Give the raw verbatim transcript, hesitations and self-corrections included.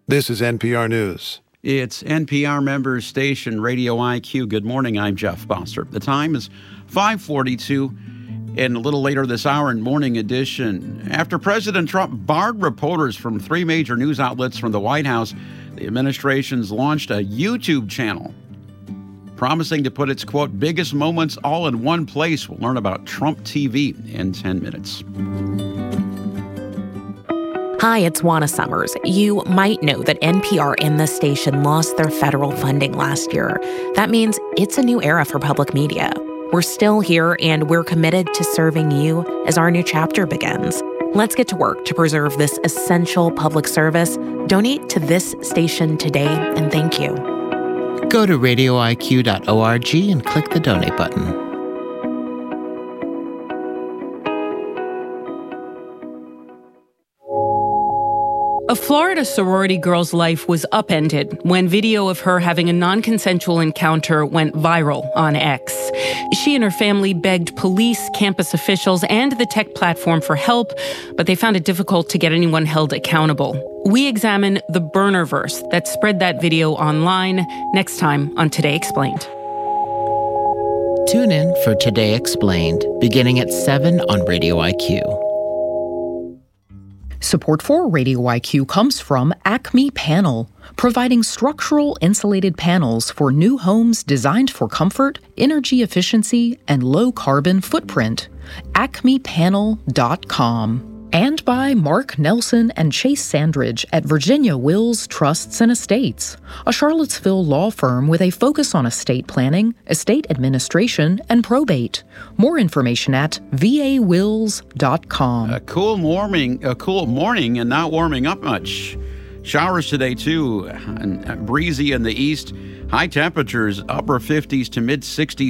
This is N P R News. It's N P R member station Radio I Q. Good morning, I'm Jeff Boster. The time is five forty-two, and a little later this hour in Morning Edition. After President Trump barred reporters from three major news outlets from the White House, the administration's launched a YouTube channel promising to put its, quote, biggest moments all in one place. We'll learn about Trump T V in ten minutes. Hi, it's Juana Summers. You might know that N P R and the station lost their federal funding last year. That means it's a new era for public media. We're still here, and we're committed to serving you as our new chapter begins. Let's get to work to preserve this essential public service. Donate to this station today, and thank you. Go to radio I Q dot org and click the donate button. A Florida sorority girl's life was upended when video of her having a non-consensual encounter went viral on X. She and her family begged police, campus officials, and the tech platform for help, but they found it difficult to get anyone held accountable. We examine the burnerverse that spread that video online next time on Today Explained. Tune in for Today Explained, beginning at seven on Radio I Q. Support for Radio I Q comes from Acme Panel, providing structural insulated panels for new homes designed for comfort, energy efficiency, and low carbon footprint. acme panel dot com. And by Mark Nelson and Chase Sandridge at Virginia Wills Trusts and Estates, a Charlottesville law firm with a focus on estate planning, estate administration, and probate. More information at v a wills dot com. A cool morning, a cool morning, and not warming up much. Showers today too, and breezy in the east. High temperatures, upper fifties to mid sixties.